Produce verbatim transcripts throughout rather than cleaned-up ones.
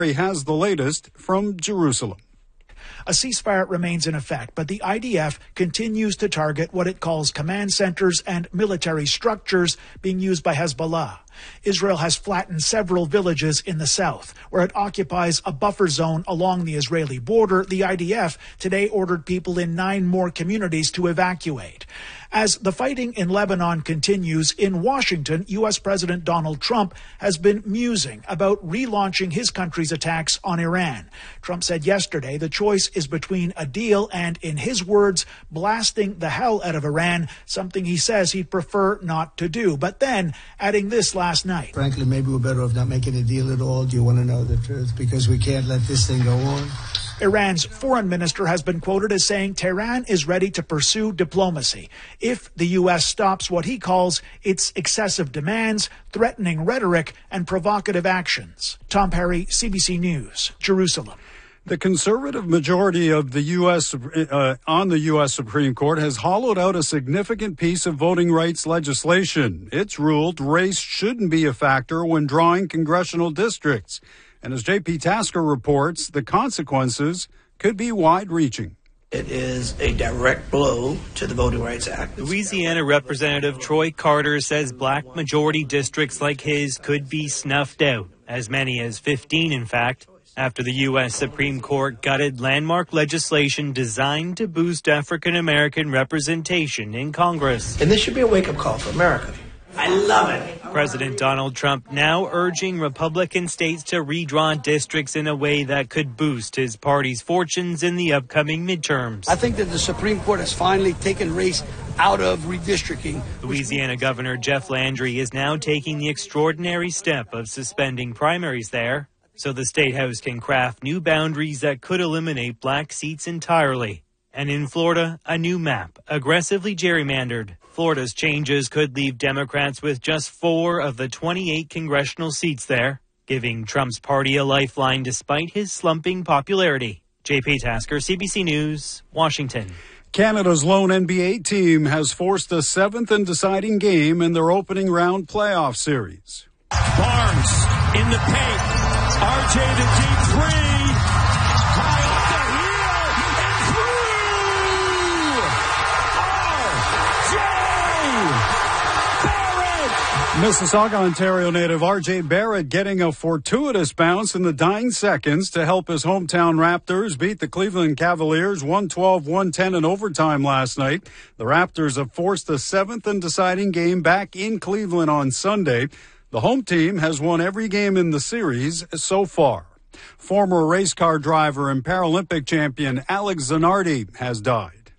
He has the latest from Jerusalem. A ceasefire remains in effect, but the I D F continues to target what it calls command centers and military structures being used by Hezbollah. Israel has flattened several villages in the south, where it occupies a buffer zone along the Israeli border. The I D F today ordered people in nine more communities to evacuate. As the fighting in Lebanon continues, in Washington, U S President Donald Trump has been musing about relaunching his country's attacks on Iran. Trump said yesterday the choice is between a deal and, in his words, blasting the hell out of Iran, something he says he'd prefer not to do. But then, adding this last night. Frankly, maybe we're better off not making a deal at all. Do you want to know the truth? Because we can't let this thing go on. Iran's foreign minister has been quoted as saying Tehran is ready to pursue diplomacy if the U S stops what he calls its excessive demands, threatening rhetoric, and provocative actions. Tom Perry, C B C News, Jerusalem. The conservative majority of the U S uh, on the U S Supreme Court has hollowed out a significant piece of voting rights legislation. It's ruled race shouldn't be a factor when drawing congressional districts. And as J P Tasker reports, the consequences could be wide-reaching. It is a direct blow to the Voting Rights Act. Louisiana Representative Troy Carter says black majority districts like his could be snuffed out, as many as fifteen, in fact, after the U S Supreme Court gutted landmark legislation designed to boost African-American representation in Congress. And this should be a wake-up call for America. I love it. President Donald Trump now urging Republican states to redraw districts in a way that could boost his party's fortunes in the upcoming midterms. I think that the Supreme Court has finally taken race out of redistricting. Louisiana Governor Jeff Landry is now taking the extraordinary step of suspending primaries there, so the State House can craft new boundaries that could eliminate black seats entirely. And in Florida, a new map, aggressively gerrymandered. Florida's changes could leave Democrats with just four of the twenty-eight congressional seats there, giving Trump's party a lifeline despite his slumping popularity. J P Tasker, C B C News, Washington. Canada's lone N B A team has forced a seventh and deciding game in their opening round playoff series. Barnes in the paint. R J to deep three. High off the Mississauga, Ontario native R J Barrett getting a fortuitous bounce in the dying seconds to help his hometown Raptors beat the Cleveland Cavaliers one twelve one ten in overtime last night. The Raptors have forced a seventh and deciding game back in Cleveland on Sunday. The home team has won every game in the series so far. Former race car driver and Paralympic champion Alex Zanardi has died.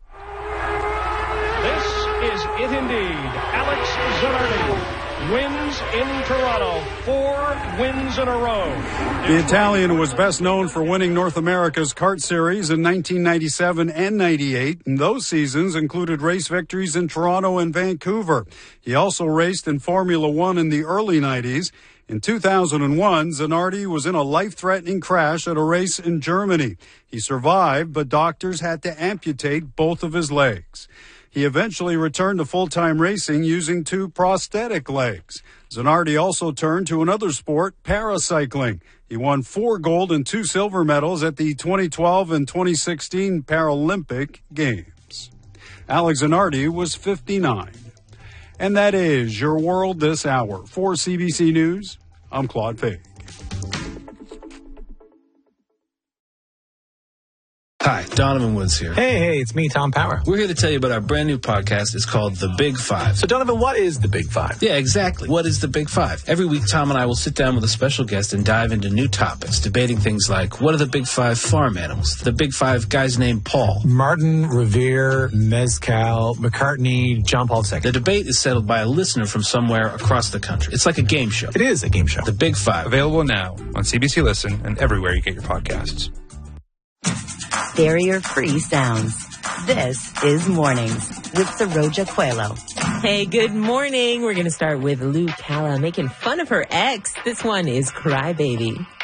This is it indeed. Alex Zanardi wins in Toronto. Four wins in a row. The Italian was best known for winning North America's kart series in nineteen ninety-seven and ninety-eight, and those seasons included race victories in Toronto and Vancouver. He also raced in Formula One in the early nineties. In two thousand one, Zanardi was in a life-threatening crash at a race in Germany. He survived, but doctors had to amputate both of his legs. He eventually returned to full-time racing using two prosthetic legs. Zanardi also turned to another sport, paracycling. He won four gold and two silver medals at the twenty twelve and twenty sixteen Paralympic Games. Alex Zanardi was fifty-nine. And that is your world this hour. For C B C News, I'm Claude Fig. Hi, Donovan Woods here. Hey, hey, it's me, Tom Power. We're here to tell you about our brand new podcast. It's called The Big Five. So, Donovan, what is The Big Five? Yeah, exactly. What is The Big Five? Every week, Tom and I will sit down with a special guest and dive into new topics, debating things like, what are the Big Five farm animals? The Big Five guys named Paul. Martin, Revere, Mezcal, McCartney, John Paul the Second. The debate is settled by a listener from somewhere across the country. It's like a game show. It is a game show. The Big Five. Available now on C B C Listen and everywhere you get your podcasts. Barrier-free sounds. This is Mornings with Saroja Coelho. Hey, good morning. We're going to start with Lou Calla making fun of her ex. This one is Cry Baby.